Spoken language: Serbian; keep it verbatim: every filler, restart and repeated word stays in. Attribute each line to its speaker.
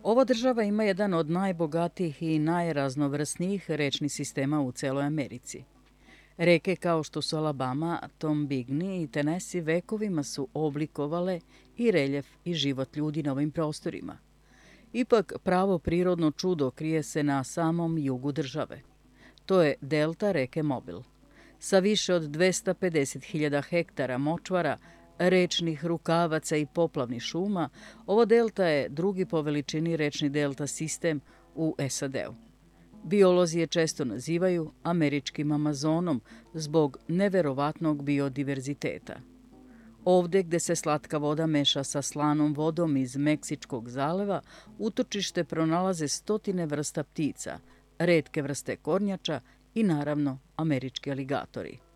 Speaker 1: Ova država ima jedan od najbogatijih i najraznovrsnijih rečnih sistema u celoj Americi. Reke kao što su Alabama, Tombigbee i Tennessee vekovima su oblikovale i reljef i život ljudi na ovim prostorima. Ipak, pravo prirodno čudo krije se na samom jugu države. To je delta reke Mobile. Sa više od dvesta pedeset hiljada hektara močvara, rečnih rukavaca i poplavnih šuma, ova delta je drugi po veličini rečni delta sistem u S A D-u. Biolozi je često nazivaju američkim Amazonom zbog neverovatnog biodiverziteta. Ovde gde se slatka voda meša sa slanom vodom iz Meksičkog zaleva, utočište pronalaze stotine vrsta ptica, retke vrste kornjača i naravno američki aligatori.